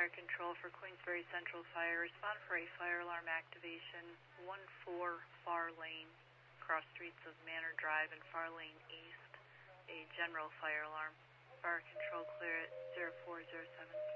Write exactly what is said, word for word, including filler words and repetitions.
Fire Control for Queensbury Central Fire. Respond for a fire alarm activation, one four Far Lane, cross streets of Manor Drive and Far Lane East. A general fire alarm. Fire Control clear at zero four zero seven.